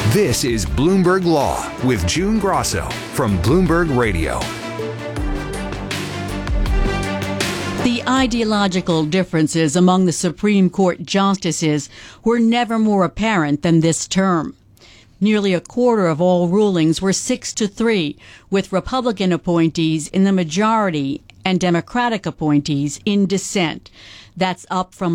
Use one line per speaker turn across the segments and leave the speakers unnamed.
This is Bloomberg Law with June Grosso from Bloomberg Radio.
The ideological differences among the Supreme Court justices were never more apparent than this term. Nearly a quarter of all rulings were 6-3, with Republican appointees in the majority and Democratic appointees in dissent. That's up from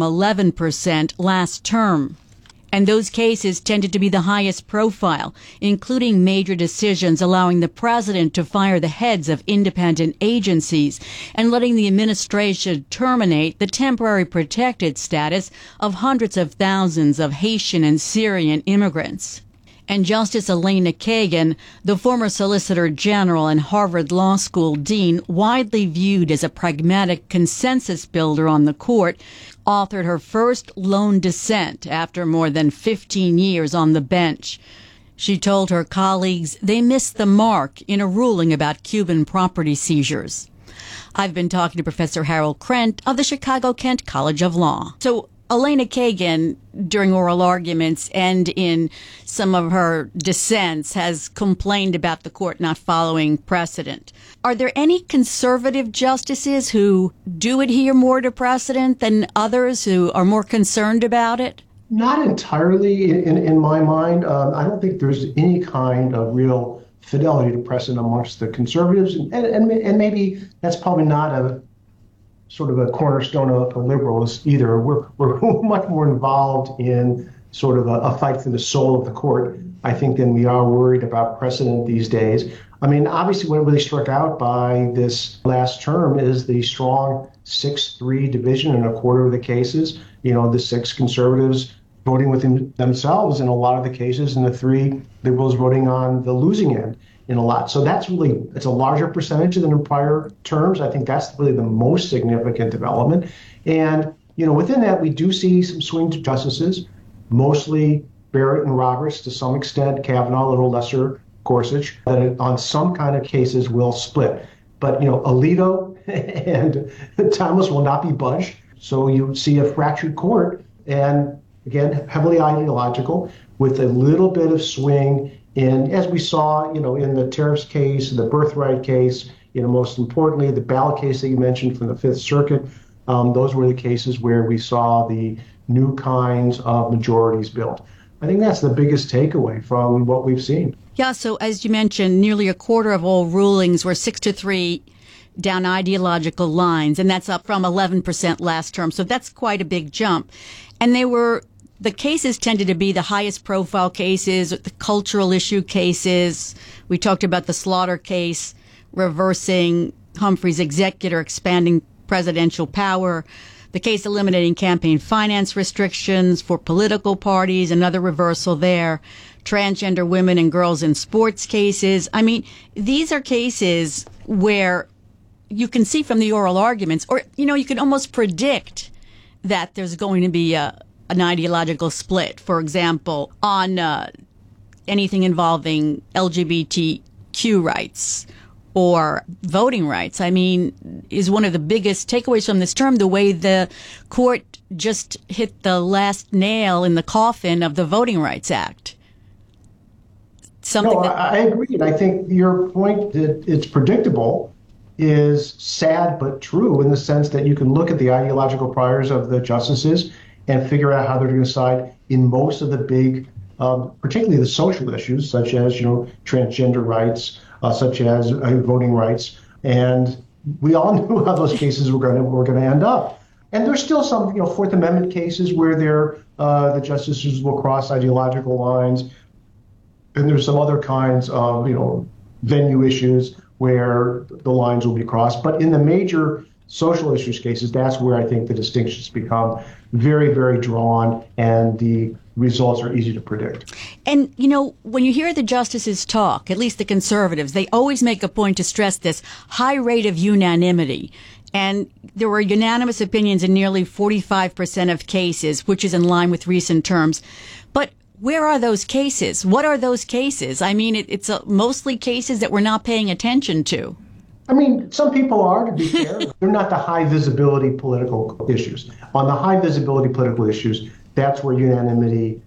11% last term. And those cases tended to be the highest profile, including major decisions allowing the president to fire the heads of independent agencies and letting the administration terminate the temporary protected status of hundreds of thousands of Haitian and Syrian immigrants. And Justice Elena Kagan, the former Solicitor General and Harvard Law School dean, widely viewed as a pragmatic consensus builder on the court, authored her first lone dissent after more than 15 years on the bench. She told her colleagues they missed the mark in a ruling about Cuban property seizures. I've been talking to Professor Harold Krent of the Chicago-Kent College of Law. So Elena Kagan, during oral arguments and in some of her dissents, has complained about the court not following precedent. Are there any conservative justices who do adhere more to precedent than others who are more concerned about it?
Not entirely in my mind. I don't think there's any kind of real fidelity to precedent amongst the conservatives. And maybe that's probably not a sort of a cornerstone of liberals either. We're much more involved in sort of a fight for the soul of the court, I think, than we are worried about precedent these days. I mean, obviously, what really struck out by this last term is the strong 6-3 division in a quarter of the cases. You know, the 6 conservatives voting with themselves in a lot of the cases, and the 3 liberals voting on the losing end in a lot. So that's really, it's a larger percentage than in prior terms. I think that's really the most significant development. And, you know, within that, we do see some swing to justices, mostly Barrett and Roberts, to some extent, Kavanaugh, a little lesser Gorsuch, that on some kind of cases will split. But, you know, Alito and Thomas will not be budged. So you see a fractured court, and again, heavily ideological, with a little bit of swing in, as we saw, you know, in the tariffs case, the birthright case, you know, most importantly, the ballot case that you mentioned from the Fifth Circuit. Those were the cases where we saw the new kinds of majorities built. I think that's the biggest takeaway from what we've seen.
Yeah, so as you mentioned, nearly a quarter of all rulings were 6-3 down ideological lines, and that's up from 11% last term. So that's quite a big jump. And the cases tended to be the highest profile cases, the cultural issue cases. We talked about the Slaughter case, reversing Humphrey's executor, expanding presidential power, the case eliminating campaign finance restrictions for political parties, another reversal there, transgender women and girls in sports cases. I mean, these are cases where you can see from the oral arguments, or, you know, you can almost predict that there's going to be an ideological split. For example, on anything involving LGBTQ rights or voting rights. I mean, is one of the biggest takeaways from this term the way the court just hit the last nail in the coffin of the Voting Rights Act.
I agree. And I think your point that it's predictable is sad but true, in the sense that you can look at the ideological priors of the justices and figure out how they're going to decide in most of the big, particularly the social issues, such as, you know, transgender rights, such as voting rights. And we all knew how those cases were going to end up. And there's still some, you know, Fourth Amendment cases where the justices will cross ideological lines. And there's some other kinds of, you know, venue issues where the lines will be crossed. But in the major social issues cases, that's where I think the distinctions become very, very drawn, and the results are easy to predict.
And, you know, when you hear the justices talk, at least the conservatives, they always make a point to stress this high rate of unanimity. And there were unanimous opinions in nearly 45% of cases, which is in line with recent terms. But where are those cases? What are those cases? I mean, it's mostly cases that we're not paying attention to.
I mean, some people are, to be fair. They're not the high visibility political issues. On the high visibility political issues, that's where unanimity